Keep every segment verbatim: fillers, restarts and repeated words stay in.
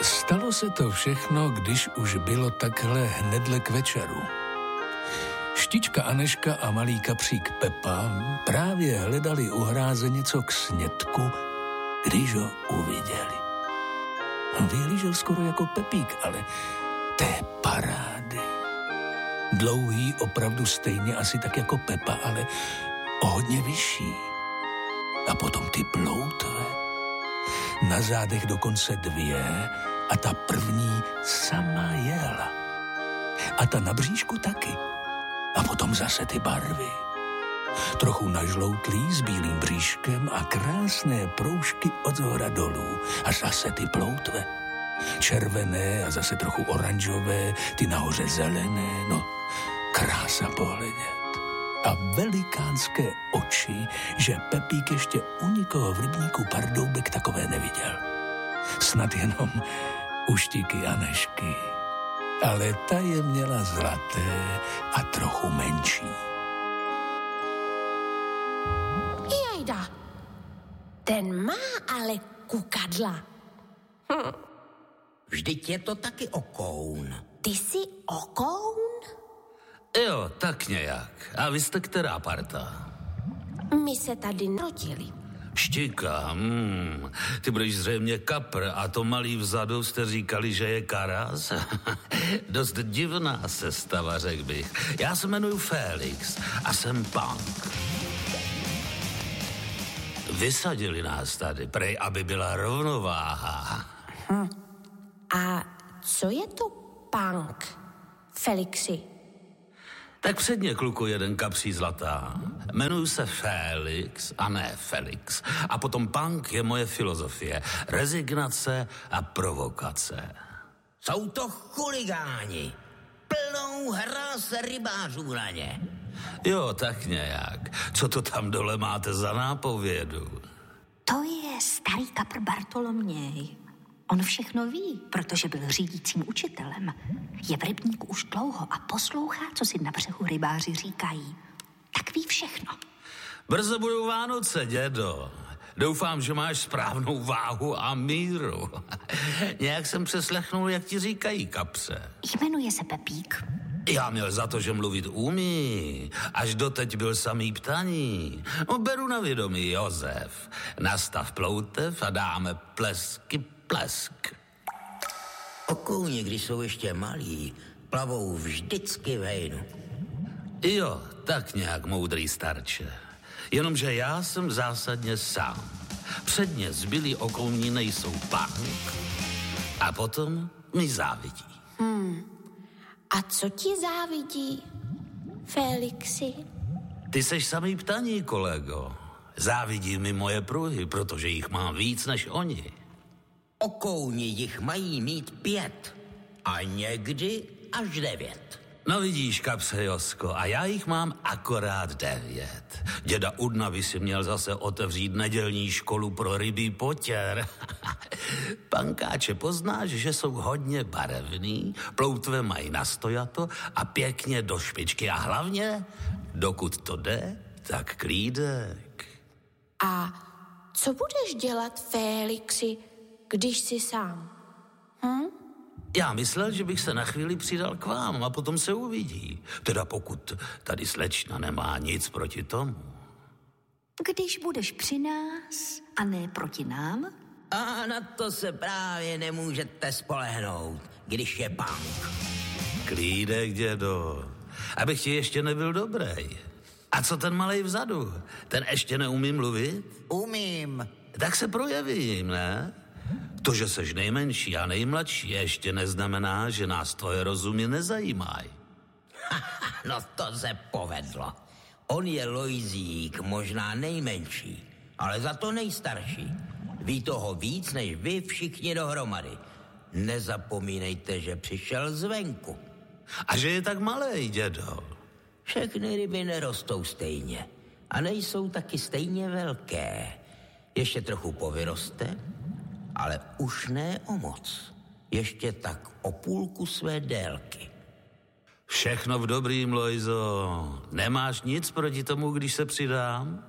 Stalo se to všechno, když už bylo takhle hnedle k večeru. Štička Anežka a malý kapřík Pepa právě hledali u hráze něco k snědku, když ho uviděli. Vyhlížel skoro jako Pepík, ale té parády. Dlouhý, opravdu stejně asi tak jako Pepa, ale o hodně vyšší. A potom ty ploutve. Na zádech dokonce dvě a ta první sama jela. A ta na bříšku taky. A potom zase ty barvy. Trochu nažloutlý s bílým bříškem a krásné proužky od zhora dolů. A zase ty ploutve. Červené a zase trochu oranžové, ty nahoře zelené, no krása pohledět. A velikánské oči, že Pepík ještě u nikoho v rybníku pardoubek takové neviděl. Snad jenom u Štiky Anežky. Ale ta je měla zlaté a trochu menší. Jejda, ten má ale kukadla. Hm. Vždyť je to taky okoun. Ty jsi okoun? Jo, tak nějak. A vy jste která parta? My se tady narodili. Štika, hmm. Ty budeš zřejmě kapr a to malý vzadu jste říkali, že je karas? Dost divná sestava, řekl bych. Já se jmenuji Felix a jsem punk. Vysadili nás tady, prej, aby byla rovnováha. Hm. A co je to punk, Felixi? Tak předně, kluku, jeden kapří zlatá. Jmenuji se Felix a ne Felix. A potom punk je moje filozofie. Rezignace a provokace. Jsou to chuligáni. Plnou hráz rybářů na ně. Jo, tak nějak. Co to tam dole máte za nápovědu? To je starý kapr Bartoloměj. On všechno ví, protože byl řídícím učitelem. Je v rybníku už dlouho a poslouchá, co si na břehu rybáři říkají. Tak ví všechno. Brzo budou Vánoce, dědo. Doufám, že máš správnou váhu a míru. Nějak jsem přeslechnul, jak ti říkají kapře. Jmenuje se Pepík. Já měl za to, že mluvit umí. Až doteď byl samý ptaní. No, beru na vědomí, Josef. Nastav ploutev a dáme plesky plesk. Okouni, když jsou ještě malí, plavou vždycky v hejnu. Jo, tak nějak, moudrý starče. Jenomže já jsem zásadně sám. Předně zbylí okolní nejsou pánk. A potom mi závidí. Hmm. A co ti závidí, Felixi? Ty seš samý ptaní, kolego. Závidí mi moje pruhy, protože jich mám víc než oni. Okouni jich mají mít pět a někdy až devět. No vidíš, kapře Josko, a já jich mám akorát devět. Děda Udna by si měl zase otevřít nedělní školu pro rybí potěr. Pankáče poznáš, že jsou hodně barevný, ploutve mají nastojato a pěkně do špičky a hlavně, dokud to jde, tak klídek. A co budeš dělat, Felixi, když jsi sám? Hm? Já myslel, že bych se na chvíli přidal k vám a potom se uvidí. Teda pokud tady slečna nemá nic proti tomu. Když budeš při nás a ne proti nám? A na to se právě nemůžete spolehnout, když je punk. Klídek, dědo. Abych ti ještě nebyl dobrý. A co ten malej vzadu? Ten ještě neumí mluvit? Umím. Tak se projevím, ne? To, že seš nejmenší a nejmladší, ještě neznamená, že nás tvoje rozumy nezajímají. No to se povedlo. On je Lojzík, možná nejmenší, ale za to nejstarší. Ví toho víc, než vy všichni dohromady. Nezapomínejte, že přišel zvenku. A že je tak malej, dědo. Všechny ryby nerostou stejně a nejsou taky stejně velké. Ještě trochu povyroste, ale už ne o moc. Ještě tak o půlku své délky. Všechno v dobrým, Lojzo. Nemáš nic proti tomu, když se přidám?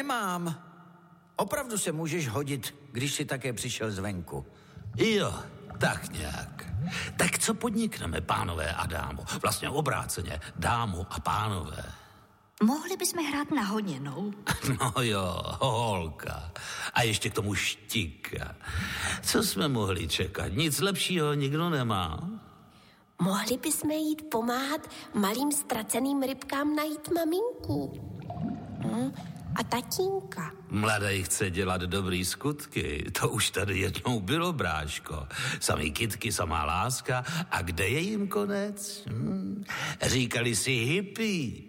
Nemám. Opravdu se můžeš hodit, když jsi také přišel zvenku. Jo, tak nějak. Tak co podnikneme, pánové a dámo? Vlastně obráceně, dámo a pánové. Mohli bychom hrát na honěnou. No jo, holka. A ještě k tomu štika. Co jsme mohli čekat? Nic lepšího nikdo nemá. Mohli bychom jít pomáhat malým ztraceným rybkám najít maminku. Hm? A tatínka. Mladej chce dělat dobrý skutky. To už tady jednou bylo, bráško. Samý kytky, samá láska. A kde je jim konec? Hm? Říkali si hippie.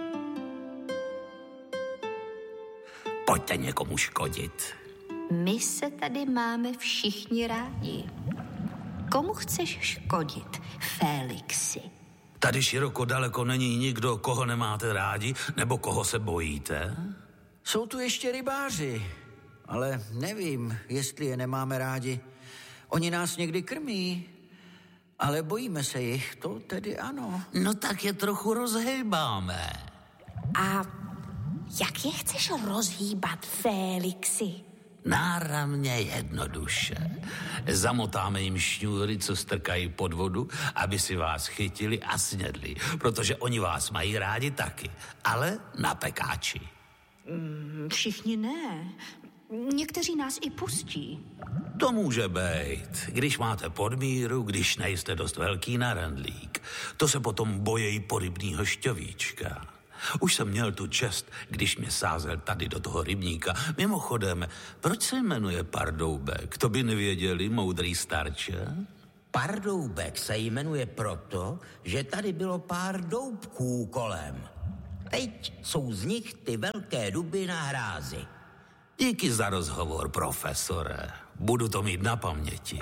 Pojďte někomu škodit. My se tady máme všichni rádi. Komu chceš škodit, Félixi? Tady široko daleko není nikdo, koho nemáte rádi, nebo koho se bojíte? Jsou tu ještě rybáři, ale nevím, jestli je nemáme rádi. Oni nás někdy krmí, ale bojíme se jich, to tedy ano. No tak je trochu rozhejbáme. A jak je chceš rozhýbat, Félixi? Náramně jednoduše. Zamotáme jim šňůry, co strkají pod vodu, aby si vás chytili a snědli, protože oni vás mají rádi taky, ale na pekáči. Mm, všichni ne. Někteří nás i pustí. To může být, když máte podmíru, když nejste dost velký na randlík. To se potom bojejí porybnýho šťovíčka. Už jsem měl tu čest, když mě sázel tady do toho rybníka. Mimochodem, proč se jmenuje Pardoubek? To by nevěděli, moudrý starče? Pardoubek se jmenuje proto, že tady bylo pár doubků kolem. Teď jsou z nich ty velké duby na hrázi. Díky za rozhovor, profesore. Budu to mít na paměti.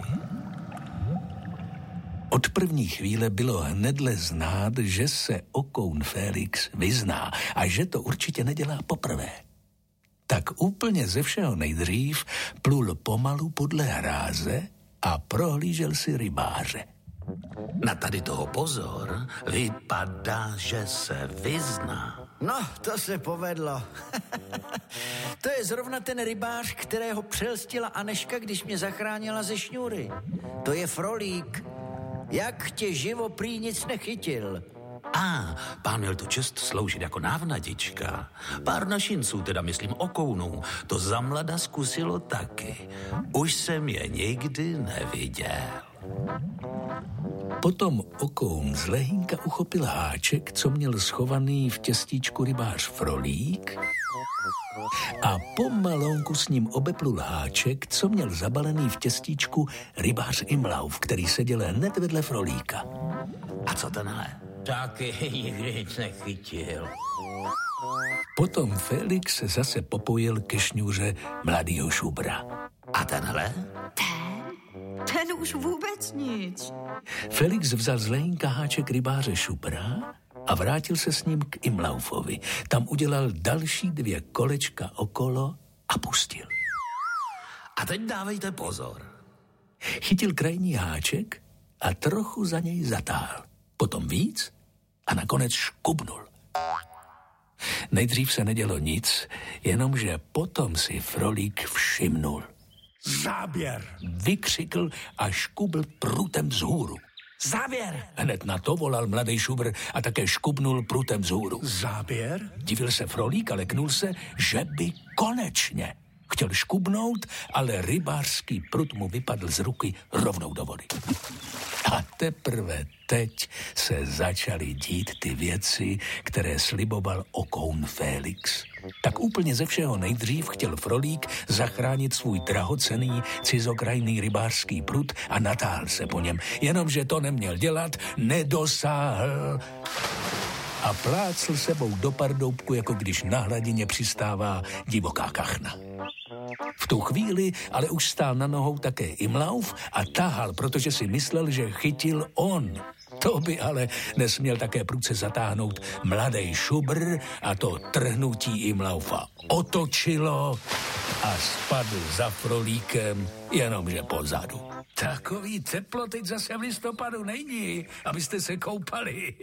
Od první chvíle bylo hnedle znát, že se okoun Félix vyzná a že to určitě nedělá poprvé. Tak úplně ze všeho nejdřív plul pomalu podle hráze a prohlížel si rybáře. Na tady toho pozor, vypadá, že se vyzná. No, to se povedlo. To je zrovna ten rybář, kterého přelstila Anežka, když mě zachránila ze šňůry. To je Frolík. Jak tě živo prý nic nechytil? A, pán měl tu čest sloužit jako návnadička. Pár našinců, teda myslím okounů, to za mlada zkusilo taky. Už jsem je nikdy neviděl. Potom okoun z lehínka uchopil háček, co měl schovaný v těstíčku rybář Frolík, a pomalonku s ním obeplul háček, co měl zabalený v těstíčku rybář Imlauf, který seděl hned vedle Frolíka. A co tenhle? Taky nikdy nic nechytil. Potom Félix se zase popojil ke šňůře mladýho šubra. A tenhle? Ten? Ten už vůbec nic. Félix vzal z lehínka háček rybáře šubra a vrátil se s ním k Imlaufovi. Tam udělal další dvě kolečka okolo a pustil. A teď dávejte pozor. Chytil krajní háček a trochu za něj zatáhl. Potom víc a nakonec škubnul. Nejdřív se nedělo nic, jenomže potom si Frolík všimnul. Záběr! Vykřikl a škubl prutem vzhůru. Záběr! Hned na to volal mladý šubr a také škubnul prutem vzhůru. Záběr? Divil se Frolík, ale knul se, že by konečně. Chtěl škubnout, ale rybářský prut mu vypadl z ruky rovnou do vody. A teprve teď se začaly dít ty věci, které sliboval okoun Félix. Tak úplně ze všeho nejdřív chtěl Frolík zachránit svůj drahocenný cizokrajný rybářský prut a natáhl se po něm. Jenomže to neměl dělat, nedosáhl a plácl sebou do pardoubku, jako když na hladině přistává divoká kachna. V tu chvíli ale už stál na nohou také Imlauf a tahal, protože si myslel, že chytil on. To by ale nesměl také prudce zatáhnout mladý šubr a to trhnutí Imlaufa otočilo a spadl za Frolíkem, jenomže pozadu. Takový teplo teď zase v listopadu není, abyste se koupali.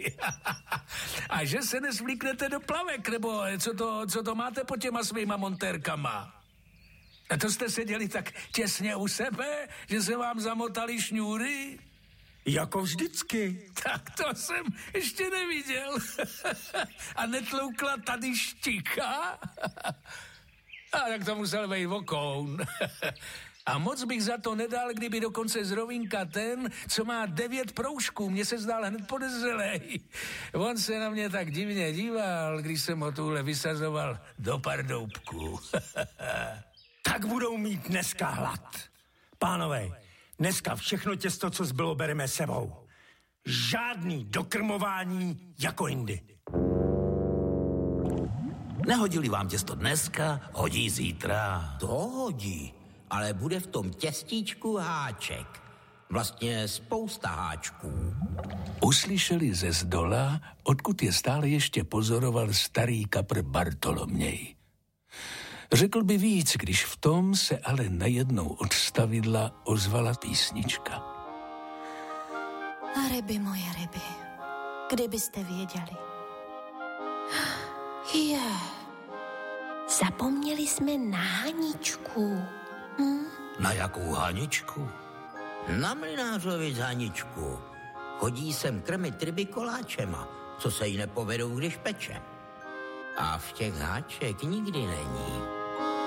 A že se nesvlíknete do plavek, nebo co to, co to máte pod těma svýma montérkama? A to jste seděli tak těsně u sebe, že se vám zamotali šňůry? Jako vždycky. Tak to jsem ještě neviděl. A netloukla tady štika? A tak to musel být vokoun. A moc bych za to nedal, kdyby dokonce z Rovínka ten, co má devět proužků, mně se zdál hned podezřelej. On se na mě tak divně díval, když jsem ho tuhle vysazoval do pardoubku. Tak budou mít dneska hlad. Pánové, dneska všechno těsto, co zbylo, bereme sebou. Žádný dokrmování jako jindy. Nehodili vám těsto dneska, hodí zítra. To hodí, ale bude v tom těstíčku háček. Vlastně spousta háčků. Uslyšeli ze zdola, odkud je stále ještě pozoroval starý kapr Bartoloměj. Řekl by víc, když v tom se ale najednou od stavidla ozvala písnička. Ryby, moje ryby, kdybyste věděli. Je, zapomněli jsme na Haničku. Hm? Na jakou Haničku? Na Mlynářovi Haničku. Chodí sem krmit ryby koláčema, co se jí nepovedou, když peče. A v těch háček nikdy není.